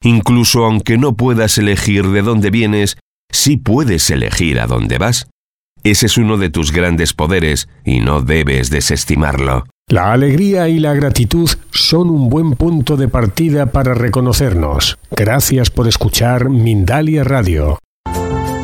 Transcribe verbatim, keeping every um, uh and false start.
Incluso aunque no puedas elegir de dónde vienes, sí puedes elegir a dónde vas. Ese es uno de tus grandes poderes y no debes desestimarlo. La alegría y la gratitud son un buen punto de partida para reconocernos. Gracias por escuchar Mindalia Radio.